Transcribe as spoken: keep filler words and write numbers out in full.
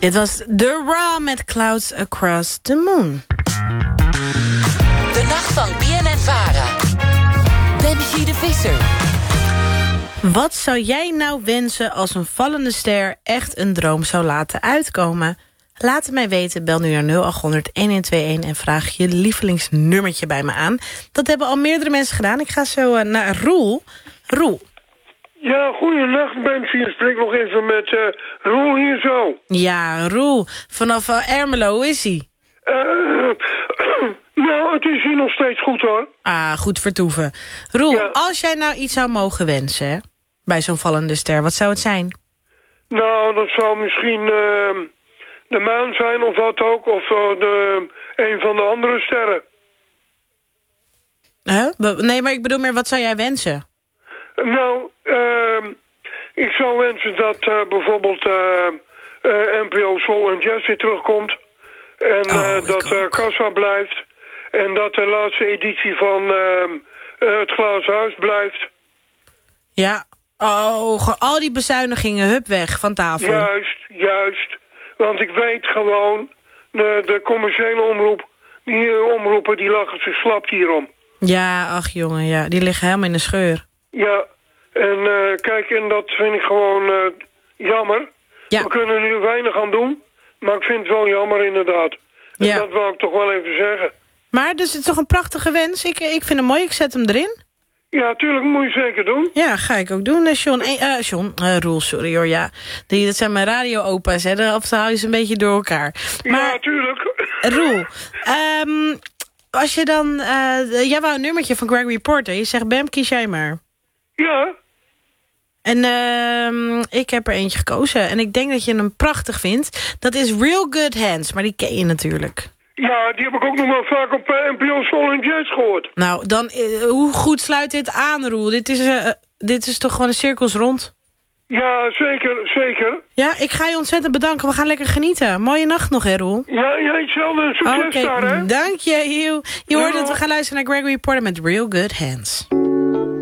Dit was The Raw met Clouds Across the Moon. De nacht van B N N Vara. Benji de Visser. Wat zou jij nou wensen als een vallende ster echt een droom zou laten uitkomen? Laat het mij weten, bel nu naar nul acht honderd een een twee een en vraag je lievelingsnummertje bij me aan. Dat hebben al meerdere mensen gedaan. Ik ga zo uh, naar Roel. Roel. Ja, goeienacht mensen. Ik spreek nog even met uh, Roel hier zo. Ja, Roel. Vanaf uh, Ermelo, hoe is hij? Uh, nou, het is hier nog steeds goed hoor. Ah, goed vertoeven. Roel, ja. Als jij nou iets zou mogen wensen, hè, bij zo'n vallende ster, wat zou het zijn? Nou, dat zou misschien uh, de maan zijn of wat ook. Of uh, de, een van de andere sterren. Huh? Nee, maar ik bedoel meer, wat zou jij wensen? Nou, uh, ik zou wensen dat uh, bijvoorbeeld uh, uh, N P O Soul en Jazz weer terugkomt. En uh, oh, dat uh, Kassa blijft. En dat de laatste editie van uh, uh, het Glazen Huis blijft. Ja, oh, al die bezuinigingen, hup weg van tafel. Juist, juist. Want ik weet gewoon, de, de commerciële omroep, die uh, omroepen, die lachen zich slap hierom. Ja, ach jongen, ja, die liggen helemaal in de scheur. Ja, en uh, kijk, en dat vind ik gewoon uh, jammer. Ja. We kunnen nu weinig aan doen, maar ik vind het wel jammer inderdaad. En ja. Dat wou ik toch wel even zeggen. Maar dus het is toch een prachtige wens? Ik, ik vind hem mooi, ik zet hem erin. Ja, tuurlijk, moet je zeker doen. Ja, ga ik ook doen. Uh, John, uh, John uh, Roel, sorry hoor, ja. Die, dat zijn mijn radio-opa's, hè. Of hou je ze een beetje door elkaar. Maar, ja, tuurlijk. Roel, um, als je dan... Uh, jij wou een nummertje van Gregory Porter. Je zegt, Bam, kies jij maar. Ja. En uh, ik heb er eentje gekozen. En ik denk dat je hem prachtig vindt. Dat is Real Good Hands, maar die ken je natuurlijk. Ja, die heb ik ook nog wel vaak op uh, N P O Soul en Jazz gehoord. Nou, dan, uh, hoe goed sluit dit aan, Roel? Dit is, uh, dit is toch gewoon een cirkels rond? Ja, zeker, zeker. Ja, ik ga je ontzettend bedanken. We gaan lekker genieten. Mooie nacht nog, hè, Roel? Ja, ja, hetzelfde. Succes okay, daar, hè? Dank je, Hugh. Je hoort dat we gaan luisteren naar Gregory Porter met Real Good Hands.